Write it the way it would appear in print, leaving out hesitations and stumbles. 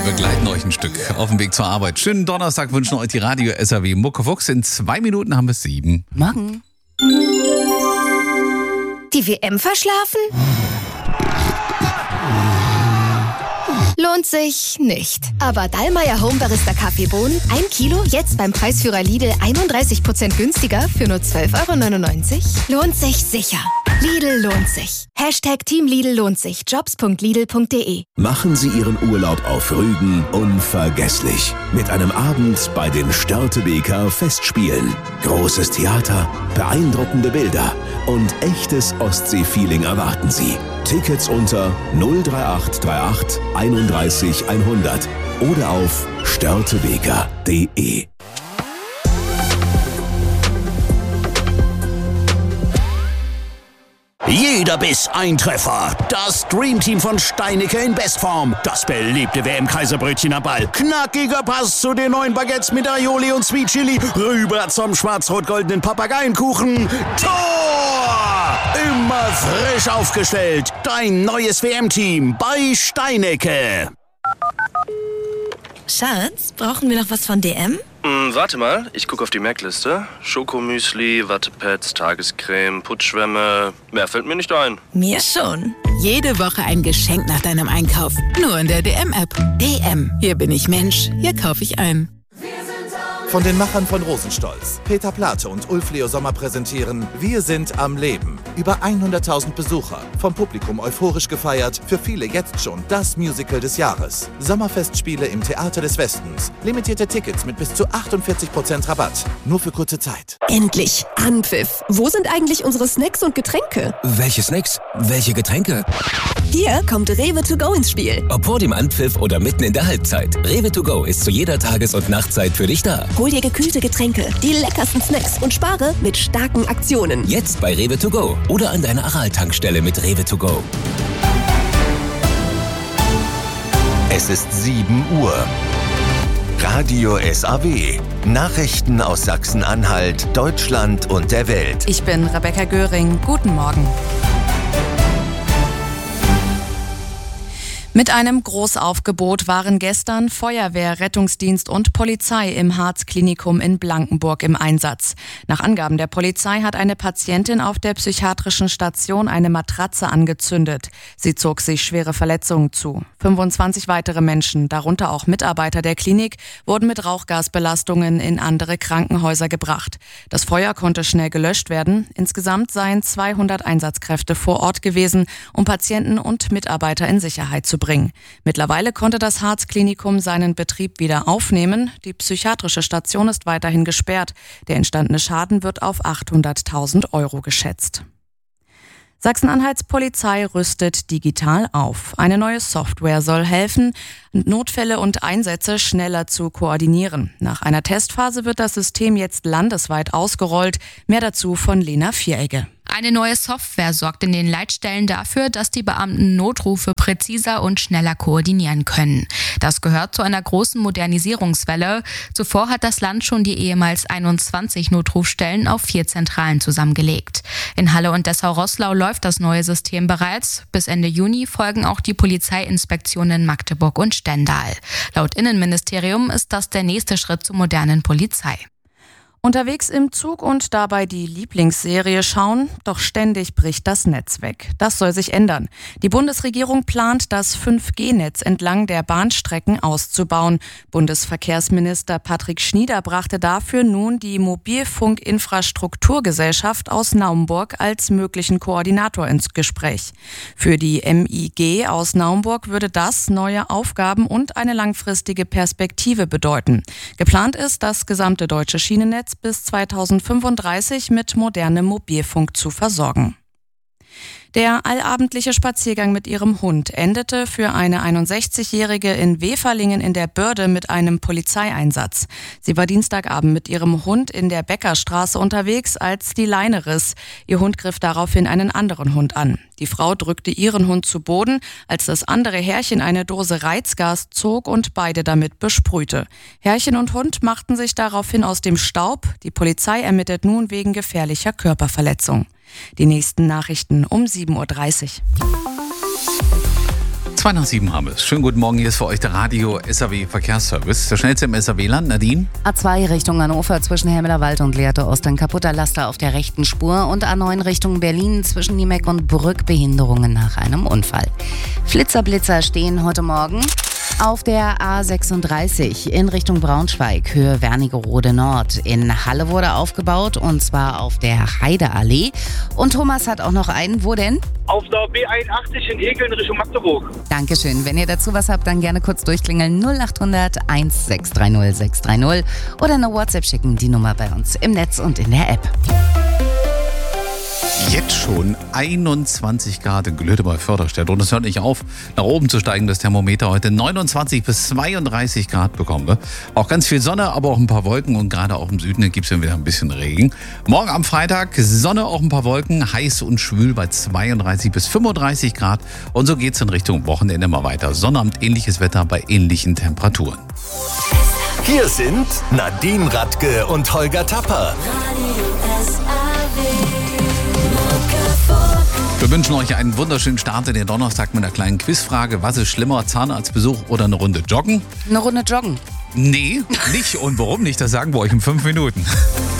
begleiten euch ein Stück auf dem Weg zur Arbeit. Schönen Donnerstag wünschen euch die Radio SAW Muckefuchs. In 2 Minuten haben wir es 7. Morgen. Die WM verschlafen? Lohnt sich nicht. Aber Dallmayr Home Barista Kaffeebohnen, 1 Kilo, jetzt beim Preisführer Lidl 31% günstiger für nur 12,99 €? Lohnt sich sicher. Lidl lohnt sich. Team Lidl lohnt sich. Jobs.lidl.de. Machen Sie Ihren Urlaub auf Rügen unvergesslich. Mit einem Abend bei den Störtebeker Festspielen. Großes Theater, beeindruckende Bilder und echtes Ostsee-Feeling erwarten Sie. Tickets unter 03838 31 100 oder auf störtebeker.de. Jeder Biss ein Treffer. Das Dreamteam von Steinicke in Bestform. Das beliebte WM-Kaiserbrötchen am Ball. Knackiger Pass zu den neuen Baguettes mit Aioli und Sweet Chili. Rüber zum schwarz-rot-goldenen Papageienkuchen. Tor! Immer frisch aufgestellt. Dein neues WM-Team bei Steinicke. Schatz, brauchen wir noch was von DM? Warte mal, ich gucke auf die Merkliste. Schokomüsli, Wattepads, Tagescreme, Putzschwämme. Mehr fällt mir nicht ein. Mir schon. Jede Woche ein Geschenk nach deinem Einkauf. Nur in der DM-App. DM. Hier bin ich Mensch. Hier kaufe ich ein. Von den Machern von Rosenstolz, Peter Plate und Ulf Leo Sommer präsentieren Wir sind am Leben. Über 100.000 Besucher, vom Publikum euphorisch gefeiert, für viele jetzt schon das Musical des Jahres. Sommerfestspiele im Theater des Westens. Limitierte Tickets mit bis zu 48% Rabatt. Nur für kurze Zeit. Endlich! Anpfiff! Wo sind eigentlich unsere Snacks und Getränke? Welche Snacks? Welche Getränke? Hier kommt Rewe to go ins Spiel. Ob vor dem Anpfiff oder mitten in der Halbzeit. Rewe to go ist zu jeder Tages- und Nachtzeit für dich da. Hol dir gekühlte Getränke, die leckersten Snacks und spare mit starken Aktionen. Jetzt bei Rewe to go oder an deiner Aral-Tankstelle mit Rewe to go. Es ist 7 Uhr. Radio SAW. Nachrichten aus Sachsen-Anhalt, Deutschland und der Welt. Ich bin Rebecca Göring. Guten Morgen. Mit einem Großaufgebot waren gestern Feuerwehr, Rettungsdienst und Polizei im Harz-Klinikum in Blankenburg im Einsatz. Nach Angaben der Polizei hat eine Patientin auf der psychiatrischen Station eine Matratze angezündet. Sie zog sich schwere Verletzungen zu. 25 weitere Menschen, darunter auch Mitarbeiter der Klinik, wurden mit Rauchgasbelastungen in andere Krankenhäuser gebracht. Das Feuer konnte schnell gelöscht werden. Insgesamt seien 200 Einsatzkräfte vor Ort gewesen, um Patienten und Mitarbeiter in Sicherheit zu bringen. Mittlerweile konnte das Harz-Klinikum seinen Betrieb wieder aufnehmen. Die psychiatrische Station ist weiterhin gesperrt. Der entstandene Schaden wird auf 800.000 € geschätzt. Sachsen-Anhalts Polizei rüstet digital auf. Eine neue Software soll helfen, Notfälle und Einsätze schneller zu koordinieren. Nach einer Testphase wird das System jetzt landesweit ausgerollt. Mehr dazu von Lena Vieregge. Eine neue Software sorgt in den Leitstellen dafür, dass die Beamten Notrufe präziser und schneller koordinieren können. Das gehört zu einer großen Modernisierungswelle. Zuvor hat das Land schon die ehemals 21 Notrufstellen auf 4 Zentralen zusammengelegt. In Halle und Dessau-Roßlau läuft das neue System bereits. Bis Ende Juni folgen auch die Polizeiinspektionen in Magdeburg und Stendal. Laut Innenministerium ist das der nächste Schritt zur modernen Polizei. Unterwegs im Zug und dabei die Lieblingsserie schauen, doch ständig bricht das Netz weg. Das soll sich ändern. Die Bundesregierung plant, das 5G-Netz entlang der Bahnstrecken auszubauen. Bundesverkehrsminister Patrick Schnieder brachte dafür nun die Mobilfunkinfrastrukturgesellschaft aus Naumburg als möglichen Koordinator ins Gespräch. Für die MIG aus Naumburg würde das neue Aufgaben und eine langfristige Perspektive bedeuten. Geplant ist, das gesamte deutsche Schienennetz bis 2035 mit modernem Mobilfunk zu versorgen. Der allabendliche Spaziergang mit ihrem Hund endete für eine 61-Jährige in Weferlingen in der Börde mit einem Polizeieinsatz. Sie war Dienstagabend mit ihrem Hund in der Beckerstraße unterwegs, als die Leine riss. Ihr Hund griff daraufhin einen anderen Hund an. Die Frau drückte ihren Hund zu Boden, als das andere Herrchen eine Dose Reizgas zog und beide damit besprühte. Herrchen und Hund machten sich daraufhin aus dem Staub. Die Polizei ermittelt nun wegen gefährlicher Körperverletzung. Die nächsten Nachrichten um 7:30 Uhr. 2 nach 7 haben wir es. Schönen guten Morgen, hier ist für euch der Radio SAW Verkehrsservice. Der schnellste im SAW-Land, Nadine. A2 Richtung Hannover zwischen Helmlerwald und Lehrte Ost ein kaputter Laster auf der rechten Spur und A9 Richtung Berlin zwischen Niemeck und Brück Behinderungen nach einem Unfall. Flitzer stehen heute Morgen auf der A36 in Richtung Braunschweig, Höhe Wernigerode Nord. In Halle wurde aufgebaut und zwar auf der Heideallee. Und Thomas hat auch noch einen, wo denn? Auf der B81 in Egeln Richtung Magdeburg. Dankeschön. Wenn ihr dazu was habt, dann gerne kurz durchklingeln 0800 1630 630 oder eine WhatsApp schicken, die Nummer bei uns im Netz und in der App. Jetzt schon 21 Grad in Glöte bei Förderstedt und es hört nicht auf, nach oben zu steigen. Das Thermometer heute 29 bis 32 Grad bekommen wir. Auch ganz viel Sonne, aber auch ein paar Wolken und gerade auch im Süden gibt es wieder ein bisschen Regen. Morgen am Freitag Sonne, auch ein paar Wolken, heiß und schwül bei 32 bis 35 Grad und so geht es in Richtung Wochenende mal weiter. Sonnabend ähnliches Wetter bei ähnlichen Temperaturen. Hier sind Nadine Radke und Holger Tapper. Wir wünschen euch einen wunderschönen Start in den Donnerstag mit einer kleinen Quizfrage. Was ist schlimmer, Zahnarztbesuch oder eine Runde joggen? Eine Runde joggen. Nee, nicht. Und warum nicht? Das sagen wir euch in 5 Minuten.